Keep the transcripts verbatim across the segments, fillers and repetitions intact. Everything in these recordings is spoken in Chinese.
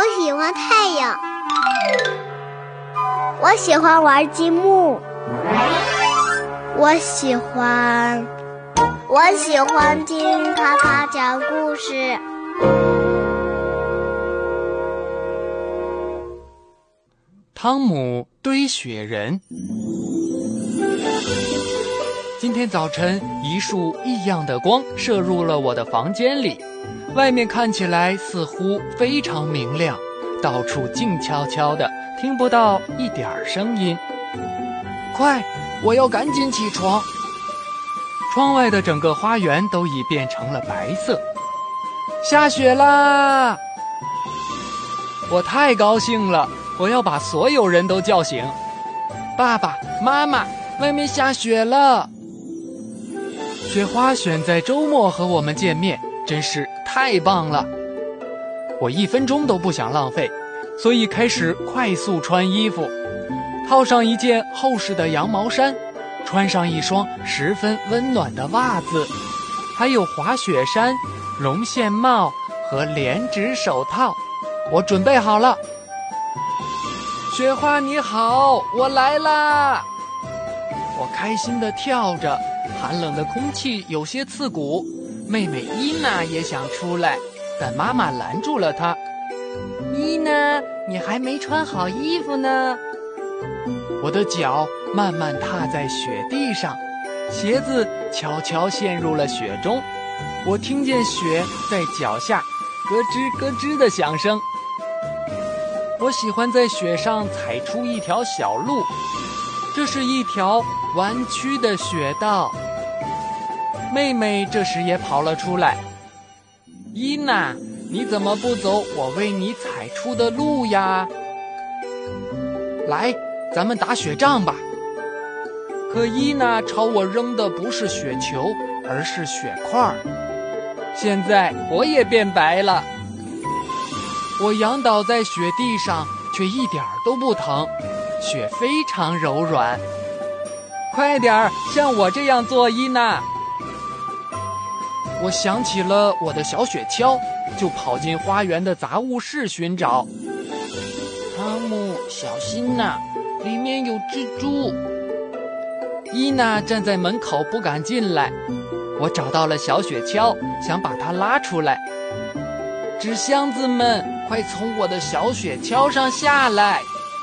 喜欢太阳。我喜欢玩积木。我喜欢，我喜欢听卡卡讲故事。 汤姆堆雪人。今天早晨，一束异样的光射入了我的房间里，外面看起来似乎非常明亮，到处静悄悄的，听不到一点声音。快，我要赶紧起床！窗外的整个花园都已变成了白色，下雪啦！我太高兴了，我要把所有人都叫醒。爸爸妈妈，外面下雪了。雪花选在周末和我们见面，真是太棒了。我一分钟都不想浪费，所以开始快速穿衣服，套上一件厚实的羊毛衫，穿上一双十分温暖的袜子，还有滑雪衫、绒线帽和连指手套。我准备好了。雪花你好，我来啦！我开心地跳着，寒冷的空气有些刺骨。妹妹伊娜也想出来，但妈妈拦住了她。伊娜，你还没穿好衣服呢。我的脚慢慢踏在雪地上，鞋子悄悄陷入了雪中。我听见雪在脚下咯吱咯吱的响声。我喜欢在雪上踩出一条小路，这是一条弯曲的雪道。妹妹这时也跑了出来。伊娜，你怎么不走我为你踩出的路呀？来，咱们打雪仗吧。可伊娜朝我扔的不是雪球，而是雪块。现在我也变白了。我仰倒在雪地上，却一点都不疼，雪非常柔软。快点儿，像我这样做，伊娜。我想起了我的小雪橇，就跑进花园的杂物室寻找。汤姆，小心呐，里面有蜘蛛。伊娜站在门口不敢进来。我找到了小雪橇，想把它拉出来。纸箱子们，快从我的小雪橇上下来！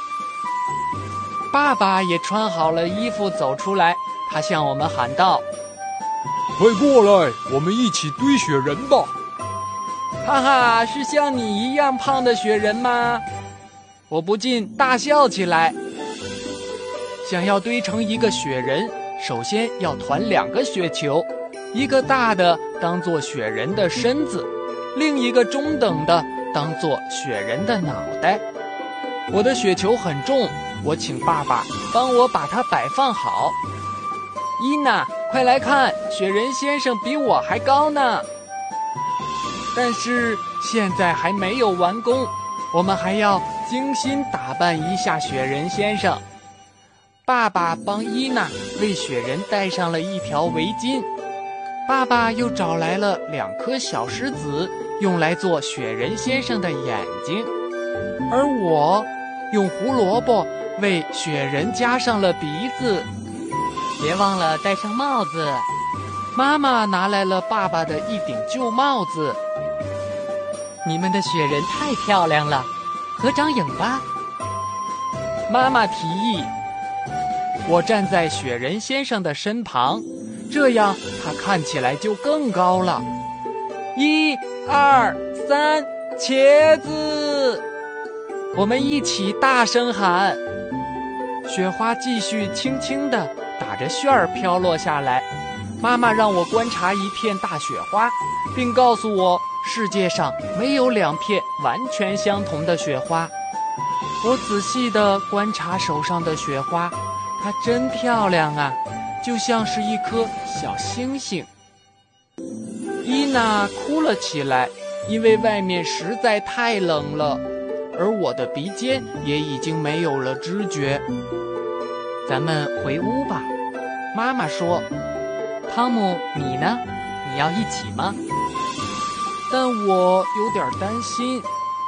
爸爸也穿好了衣服走出来，他向我们喊道： 快过来，我们一起堆雪人吧！ 哈哈，是像你一样胖的雪人吗？我不禁大笑起来。想要堆成一个雪人，首先要团两个雪球，一个大的当做雪人的身子，另一个中等的当做雪人的脑袋。我的雪球很重，我请爸爸帮我把它摆放好。伊娜，快来看，雪人先生比我还高呢。但是现在还没有完工，我们还要精心打扮一下雪人先生。爸爸帮伊娜为雪人戴上了一条围巾，爸爸又找来了两颗小石子，用来做雪人先生的眼睛，而我用胡萝卜为雪人加上了鼻子。别忘了戴上帽子。妈妈拿来了爸爸的一顶旧帽子。你们的雪人太漂亮了，合张影吧。妈妈提议。我站在雪人先生的身旁，这样他看起来就更高了。一、二、三，茄子！我们一起大声喊。雪花继续轻轻地打着旋儿飘落下来。妈妈让我观察一片大雪花，并告诉我世界上没有两片完全相同的雪花。我仔细地观察手上的雪花，它真漂亮啊，就像是一颗小星星。伊娜哭了起来，因为外面实在太冷了，而我的鼻尖也已经没有了知觉。咱们回屋吧，妈妈说。汤姆，你呢？你要一起吗？但我有点担心，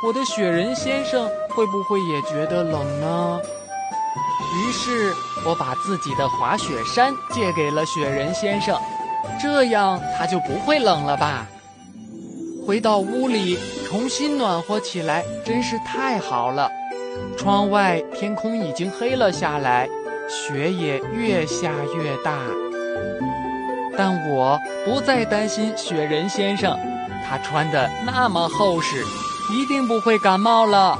我的雪人先生会不会也觉得冷呢？于是我把自己的滑雪衫借给了雪人先生，这样他就不会冷了吧。回到屋里重新暖和起来，真是太好了。窗外天空已经黑了下来，雪也越下越大。但我不再担心雪人先生，他穿得那么厚实，一定不会感冒了。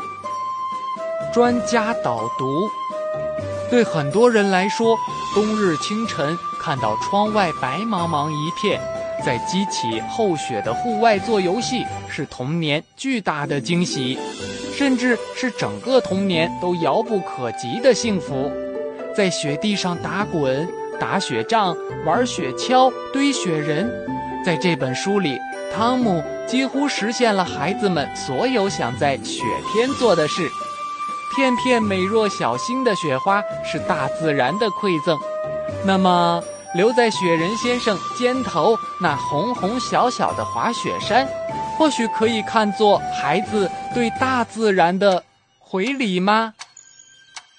专家导读：对很多人来说，冬日清晨看到窗外白茫茫一片，再激起厚雪的户外做游戏，是童年巨大的惊喜，甚至是整个童年都遥不可及的幸福。在雪地上打滚、打雪仗、玩雪橇、堆雪人，在这本书里，汤姆几乎实现了孩子们所有想在雪天做的事。片片美若小星的雪花是大自然的馈赠，那么留在雪人先生肩头那红红小小的滑雪衫，或许可以看作孩子对大自然的回礼吗？